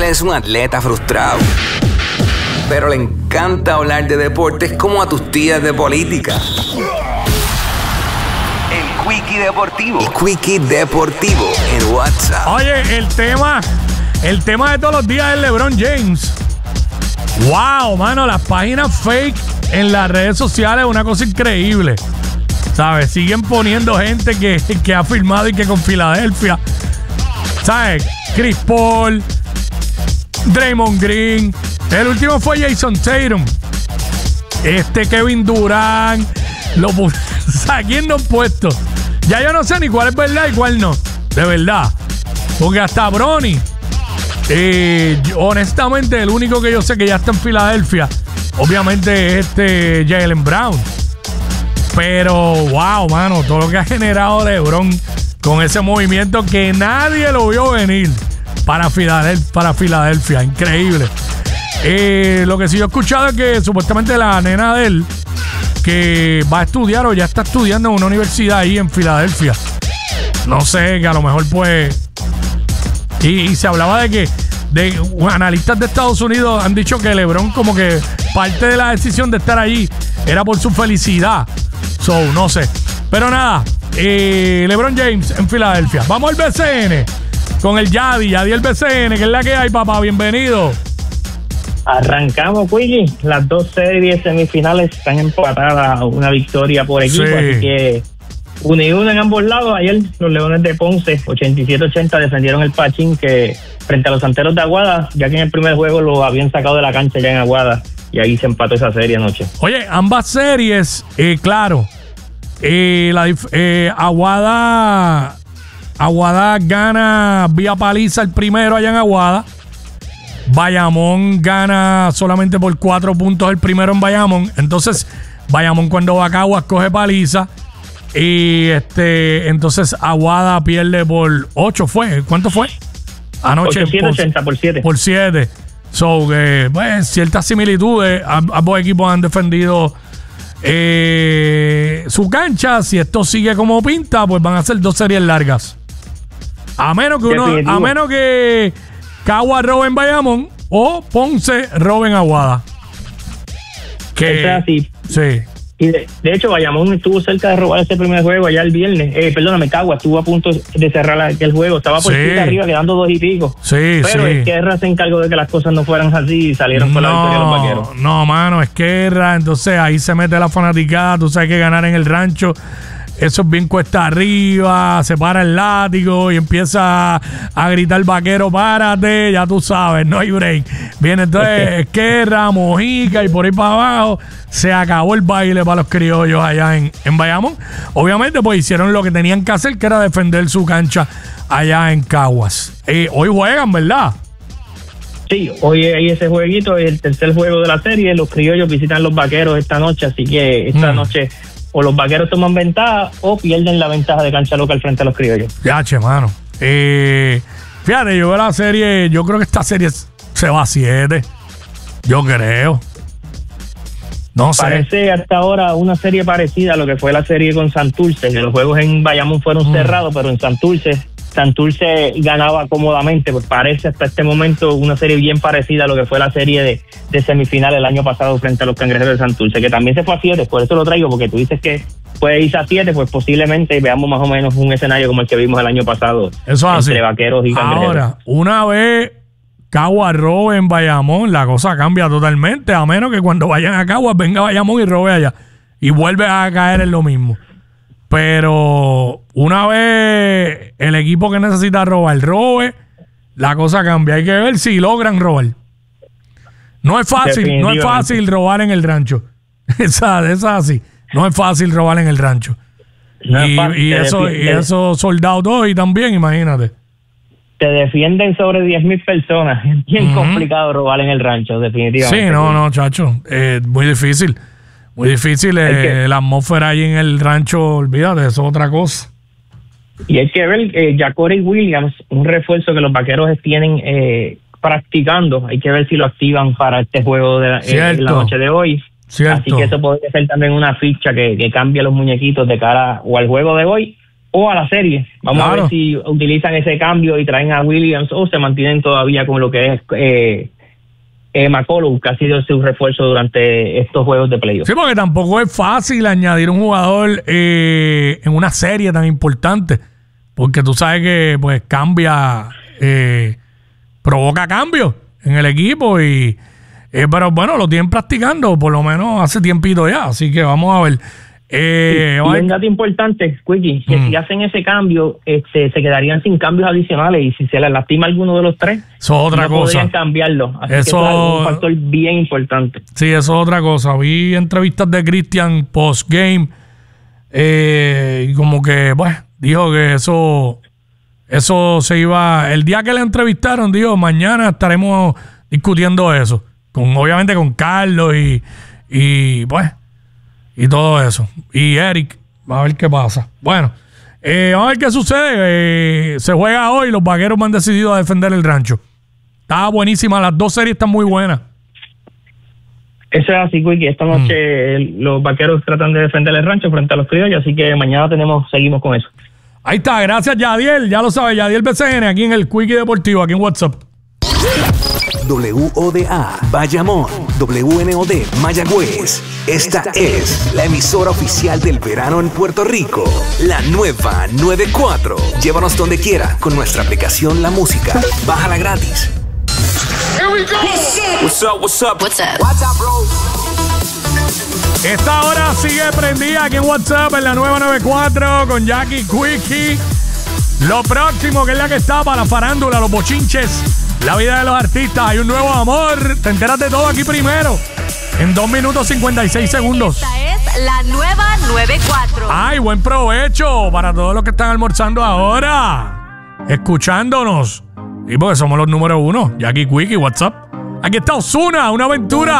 es un atleta frustrado, pero le encanta hablar de deportes como a tus tías de política. El Quickie Deportivo. El Quickie Deportivo en WhatsApp. Oye, el tema de todos los días es LeBron James. Wow, mano, las páginas fake en las redes sociales es una cosa increíble. ¿Sabes? Siguen poniendo gente que ha firmado y que con Filadelfia. ¿Sabes? Chris Paul, Draymond Green. El último fue Jason Tatum. Kevin Durant. O sea, ¿quién nos han puesto? Ya yo no sé ni cuál es verdad y cuál no. De verdad. Porque hasta Bronny. Honestamente, el único que yo sé que ya está en Filadelfia, obviamente es Jaylen Brown. Pero, wow, mano, todo lo que ha generado LeBron con ese movimiento que nadie lo vio venir para Filadelfia. Increíble. Lo que sí yo he escuchado es que supuestamente la nena de él, que va a estudiar o ya está estudiando en una universidad ahí en Filadelfia. No sé, que a lo mejor pues... Y se hablaba de que analistas de Estados Unidos han dicho que LeBron como que parte de la decisión de estar allí era por su felicidad. No sé. Pero nada, LeBron James en Filadelfia. Vamos al BCN con el Yadi el BCN, que es la que hay, papá. Bienvenido. Arrancamos, Quickie. Las dos series semifinales están empatadas, una victoria por equipo, sí. Así que 1-1 en ambos lados. Ayer los Leones de Ponce 87-80 defendieron el Pachín que frente a los Santeros de Aguada, ya que en el primer juego lo habían sacado de la cancha ya en Aguada, y ahí se empató esa serie anoche. Oye, ambas series, claro, Aguada gana vía paliza el primero allá en Aguada. Bayamón gana solamente por 4 puntos el primero en Bayamón. Entonces Bayamón cuando va a Caguas coge paliza. Y entonces Aguada pierde por 8, ¿fue? ¿Cuánto fue? Anoche 80 por 7. Por 7. Pues ciertas similitudes. Ambos equipos han defendido su cancha. Si esto sigue como pinta, pues van a ser 2 series largas. A menos que Caguas robe en Bayamón o Ponce robe en Aguada. Que es así. Sí. Y de hecho, Bayamón estuvo cerca de robar ese primer juego allá el viernes. Caguas estuvo a punto de cerrar aquel juego. Estaba por 7 arriba, quedando 2 y pico. Sí, pero Esquerra se encargó de que las cosas no fueran así y salieron con la victoria los Vaqueros. No, mano, Esquerra. Entonces ahí se mete la fanaticada. Tú sabes que ganar en el rancho, eso es bien cuesta arriba. Se para el látigo y empieza a gritar Vaquero, párate. Ya tú sabes, no hay break. Viene entonces Esquerra, Mojica y por ahí para abajo. Se acabó el baile para los criollos allá en Bayamón. Obviamente, pues hicieron lo que tenían que hacer, que era defender su cancha allá en Caguas. Hoy juegan, ¿verdad? Sí, hoy hay ese jueguito, el tercer juego de la serie. Los criollos visitan los Vaqueros esta noche, así que esta noche o los Vaqueros toman ventaja o pierden la ventaja de cancha local frente a los criollos. Ya, mano. Fíjate, yo veo la serie, yo creo que esta serie se va a 7. Yo creo. No sé. Parece hasta ahora una serie parecida a lo que fue la serie con Santurce, que los juegos en Bayamón fueron cerrados, pero en Santurce ganaba cómodamente. Pues parece hasta este momento una serie bien parecida a lo que fue la serie de semifinal el año pasado frente a los Cangrejeros de Santurce, que también se fue a 7, por eso lo traigo, porque tú dices que puede irse a 7, pues posiblemente veamos más o menos un escenario como el que vimos el año pasado. Eso es entre así. Vaqueros y Cangrejeros. Ahora, una vez Caguas robe en Bayamón, la cosa cambia totalmente, a menos que cuando vayan a Caguas venga Bayamón y robe allá y vuelve a caer en lo mismo. Pero una vez el equipo que necesita robar robe, la cosa cambia. Hay que ver si logran robar. No es fácil robar en el rancho. Esa es así. No es fácil robar en el rancho. No es fácil, y eso soldados hoy también, imagínate. Te defienden sobre 10,000 personas. Es bien complicado robar en el rancho, definitivamente. Sí, no, chacho. Muy difícil. Muy difícil. La atmósfera ahí en el rancho, olvídate, eso es otra cosa. Y hay que ver, Ja'Cory Williams, un refuerzo que los Vaqueros tienen practicando. Hay que ver si lo activan para este juego de la noche de hoy. Cierto. Así que eso podría ser también una ficha que cambie los muñequitos de cara o al juego de hoy o a la serie. Vamos a ver si utilizan ese cambio y traen a Williams o se mantienen todavía con lo que es McCollum, que ha sido su refuerzo durante estos juegos de playoff. Sí, porque tampoco es fácil añadir un jugador en una serie tan importante, porque tú sabes que pues cambia, provoca cambios en el equipo pero bueno, lo tienen practicando por lo menos hace tiempito ya, así que vamos a ver. Y un dato importante, Quickie, que si hacen ese cambio, se quedarían sin cambios adicionales, y si se les lastima alguno de los tres, eso es otra cosa. Podrían cambiarlo. Así eso que es un factor bien importante. Sí, eso es otra cosa. Vi entrevistas de Christian post-game y como que, bueno, dijo que eso se iba... El día que le entrevistaron, dijo, mañana estaremos discutiendo eso. Obviamente con Carlos y pues... y todo eso. Y Eric, a ver qué pasa. Bueno, vamos a ver qué sucede. Se juega hoy. Los Vaqueros me han decidido a defender el rancho. Está buenísima. Las dos series están muy buenas. Eso es así, Quickie. Esta noche los Vaqueros tratan de defender el rancho frente a los Criollos. Así que mañana seguimos con eso. Ahí está. Gracias, Yadiel. Ya lo sabe, Yadiel BCN, aquí en el Quickie Deportivo, aquí en WhatsApp. WODA, Bayamón, WNOD, Mayagüez. Esta es la emisora oficial del verano en Puerto Rico. La nueva 94. Llévanos donde quiera con nuestra aplicación La Música. Bájala gratis. Here we go. What's up, what's up? What's up? What's up, bro? Esta hora sigue prendida aquí en WhatsApp en la nueva 94 con Jackie Quickie. Lo próximo, que es la que está para la farándula, los bochinches, la vida de los artistas. Hay un nuevo amor. Te enteras de todo aquí primero. En 2 minutos 56 segundos. Esta es la nueva 94. Ay, buen provecho para todos los que están almorzando ahora, escuchándonos. Y porque somos los número 1. Jackie Quickie, WhatsApp. Aquí está Ozuna, una aventura.